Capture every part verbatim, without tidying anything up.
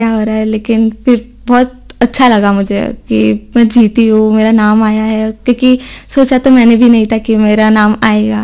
क्या हो रहा है, लेकिन फिर बहुत अच्छा लगा मुझे कि मैं जीती हूँ, मेरा नाम आया है, क्योंकि सोचा तो मैंने भी नहीं था कि मेरा नाम आएगा।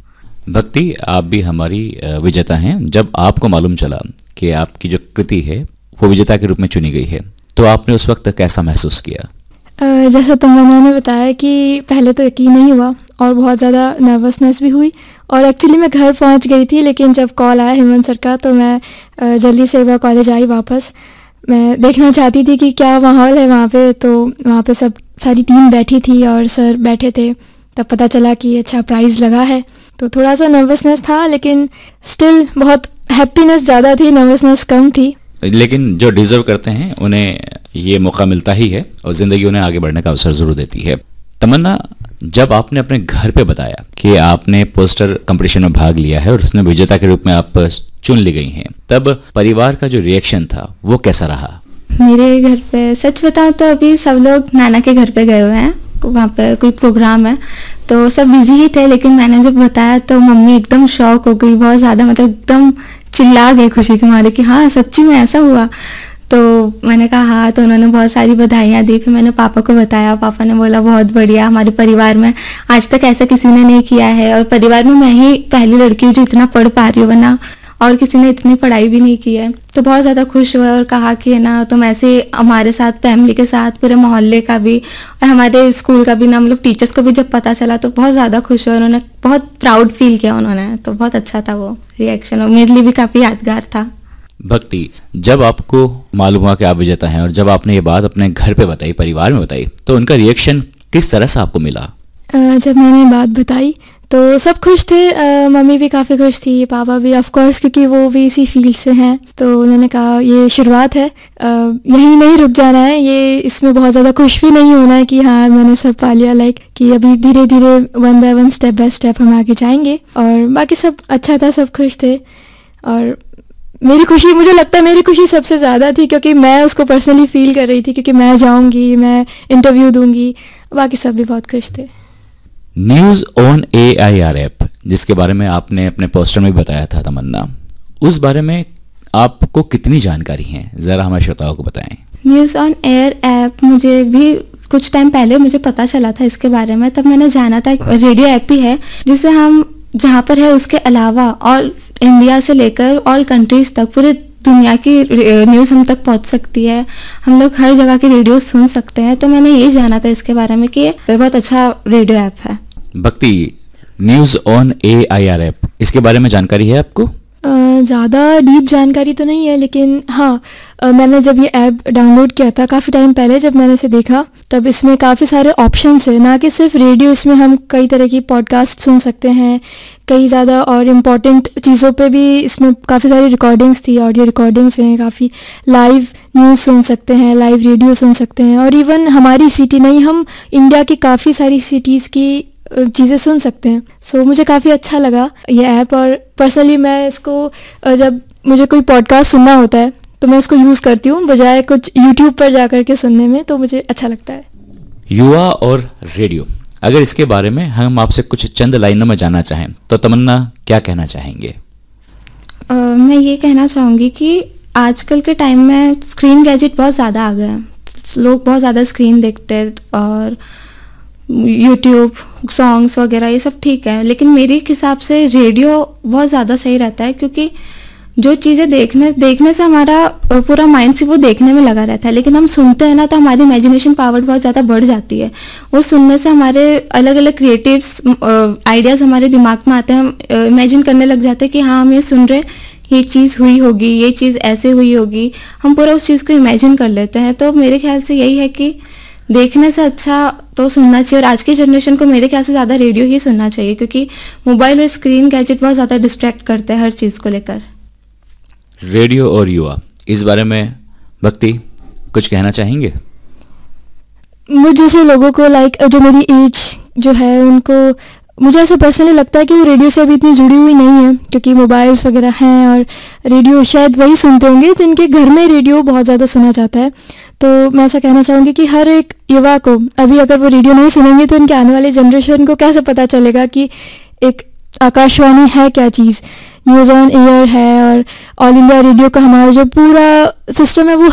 भक्ति, आप भी हमारी विजेता हैं। जब आपको मालूम चला कि आपकी जो कृति है वो विजेता के रूप में चुनी गई है, तो आपने उस वक्त कैसा महसूस किया? जैसा तमन्ना ने बताया कि पहले तो यकीन नहीं हुआ और बहुत ज़्यादा नर्वसनेस भी हुई, और एक्चुअली मैं घर पहुंच गई थी, लेकिन जब कॉल आया हेमंत सर का तो मैं जल्दी से वह कॉलेज आई वापस। मैं देखना चाहती थी कि क्या माहौल है वहाँ पे, तो वहाँ पे सब सारी टीम बैठी थी और सर बैठे थे। तब पता चला कि अच्छा प्राइज़ लगा है, तो थोड़ा सा नर्वसनेस था, लेकिन स्टिल बहुत हैप्पीनेस ज़्यादा थी, नर्वसनेस कम थी। लेकिन जो डिजर्व करते हैं उन्हें ये मौका मिलता ही है और ज़िंदगी उन्हें आगे बढ़ने का अवसर ज़रूर देती है। तमन्ना, जब आपने अपने घर पे बताया कि आपने पोस्टर कंपटीशन में भाग लिया है और उसमें विजेता के रूप में आप चुन ली गई हैं, तब परिवार का जो रिएक्शन था वो कैसा रहा? मेरे घर पे सच बताऊं तो अभी सब लोग नाना के घर पे गए हुए हैं, वहाँ पे कोई प्रोग्राम है, तो सब बिजी ही थे। लेकिन मैंने जब बताया तो मम्मी एकदम शॉक हो गई, बहुत ज़्यादा, मतलब एकदम चिल्ला गई खुशी के मारे कि हाँ सच्ची में ऐसा हुआ। तो मैंने कहा हाँ, तो उन्होंने बहुत सारी बधाइयाँ दी। फिर मैंने पापा को बताया, पापा ने बोला बहुत बढ़िया, हमारे परिवार में आज तक ऐसा किसी ने नहीं किया है, और परिवार में मैं ही पहली लड़की हूँ जो इतना पढ़ पा रही हूँ, वरना और किसी ने इतनी पढ़ाई भी नहीं की है। तो बहुत ज़्यादा खुश हुआ और कहा कि है ना तुम ऐसे हमारे साथ, फैमिली के साथ, पूरे मोहल्ले का भी और हमारे स्कूल का भी ना, मतलब टीचर्स को भी जब पता चला तो बहुत ज़्यादा खुश हुआ, उन्होंने बहुत प्राउड फील किया उन्होंने। तो बहुत अच्छा था वो रिएक्शन, और मेरे लिए भी काफ़ी यादगार था। भक्ति, जब आपको मालूम हुआ कि आप विजेता हैं और जब आपने ये बात अपने घर पे बताई, परिवार में बताई, तो उनका रिएक्शन किस तरह से आपको मिला? जब मैंने बात बताई तो सब खुश थे, आ, मम्मी भी काफ़ी खुश थी, पापा भी ऑफ कोर्स, क्योंकि वो भी इसी फील्ड से हैं। तो उन्होंने कहा ये शुरुआत है, आ, यहीं नहीं रुक जाना है, ये इसमें बहुत ज़्यादा खुश भी नहीं होना है कि हाँ मैंने सब पा लिया, लाइक कि अभी धीरे धीरे one by one, step by step हम आगे जाएंगे। और बाकी सब अच्छा था, सब खुश थे। और मेरी खुशी, मुझे लगता है मेरी खुशी सबसे ज़्यादा थी, क्योंकि मैं उसको पर्सनली फील कर रही थी, क्योंकि मैं जाऊँगी, मैं इंटरव्यू दूँगी। बाकी सब भी बहुत खुश थे। News on A I R app, जिसके बारे में आपने अपने पोस्टर में भी बताया था तमन्ना, उस बारे में आपको कितनी जानकारी है, ज़रा हमारे श्रोताओं को बताएं। न्यूज़ ऑन एयर ऐप मुझे भी कुछ टाइम पहले मुझे पता चला था इसके बारे में, तब मैंने जाना था रेडियो ऐप ही है जिसे हम जहाँ पर है उसके अलावा ऑल इंडिया से लेकर ऑल कंट्रीज तक, पूरे दुनिया की न्यूज़ हम तक पहुंच सकती है, हम लोग हर जगह की रेडियो सुन सकते हैं। तो मैंने ये जाना था इसके बारे में कि ये बहुत अच्छा रेडियो ऐप है। भक्ति, news on A I R app, इसके बारे में जानकारी है आपको? ज़्यादा डीप जानकारी तो नहीं है, लेकिन हाँ, आ, मैंने जब ये ऐप डाउनलोड किया था काफ़ी टाइम पहले, जब मैंने इसे देखा तब इसमें काफ़ी सारे ऑप्शंस है, ना कि सिर्फ रेडियो, इसमें हम कई तरह की पॉडकास्ट सुन सकते हैं, कई ज़्यादा और इम्पॉर्टेंट चीज़ों पे भी इसमें काफ़ी सारी रिकॉर्डिंग्स थी, ऑडियो रिकॉर्डिंग्स हैं, काफ़ी लाइव न्यूज़ सुन सकते हैं, लाइव रेडियो सुन सकते हैं, और इवन हमारी सिटी नहीं, हम इंडिया की काफ़ी सारी सिटीज़ की चीज़ें सुन सकते हैं। सो so, मुझे काफ़ी अच्छा लगा ये ऐप, और पर्सनली मैं इसको जब मुझे कोई पॉडकास्ट सुनना होता है तो मैं उसको यूज़ करती हूँ, बजाय कुछ यूट्यूब पर जा कर के सुनने में, तो मुझे अच्छा लगता है। युवा और रेडियो, अगर इसके बारे में हम आपसे कुछ चंद लाइनों में जानना चाहें तो तमन्ना क्या कहना चाहेंगे? uh, मैं ये कहना चाहूँगी कि आजकल के टाइम में स्क्रीन गैजेट बहुत ज़्यादा आ गए हैं, लोग बहुत ज़्यादा स्क्रीन देखते हैं, और यूट्यूब, सॉन्ग्स वगैरह ये सब ठीक है, लेकिन मेरे हिसाब से रेडियो बहुत ज़्यादा सही रहता है, क्योंकि जो चीज़ें देखने देखने से हमारा पूरा माइंड से वो देखने में लगा रहता है, लेकिन हम सुनते हैं ना तो हमारी इमेजिनेशन पावर बहुत ज़्यादा बढ़ जाती है। वो सुनने से हमारे अलग अलग क्रिएटिव्स आइडियाज़ हमारे दिमाग में आते हैं, हम इमेजिन करने लग जाते हैं कि हाँ हम ये सुन रहे, ये चीज़ हुई होगी, ये चीज़ ऐसे हुई होगी, हम पूरा उस चीज़ को इमेजिन कर लेते हैं। तो मेरे ख्याल से यही है कि देखने से अच्छा तो सुनना चाहिए, और आज की जनरेशन को मेरे ख्याल से ज़्यादा रेडियो ही सुनना चाहिए, क्योंकि मोबाइल और स्क्रीन गैजेट बहुत ज़्यादा डिस्ट्रैक्ट करते हैं हर चीज़ को लेकर। रेडियो और युवा, इस बारे में भक्ति कुछ कहना चाहेंगे? मुझे जैसे लोगों को, लाइक जो मेरी एज जो है, उनको मुझे ऐसा पर्सनली लगता है कि वो रेडियो से अभी इतनी जुड़ी हुई नहीं है, क्योंकि मोबाइल्स वगैरह हैं, और रेडियो शायद वही सुनते होंगे जिनके घर में रेडियो बहुत ज़्यादा सुना जाता है। तो मैं ऐसा कहना चाहूँगी कि हर एक युवा को अभी अगर वो रेडियो नहीं सुनेंगे तो उनके आने वाले जनरेशन को कैसे पता चलेगा कि एक आकाशवाणी है क्या चीज़, न्यूज़ ऑन एयर है, और ऑल इंडिया रेडियो का हमारा जो पूरा सिस्टम है वो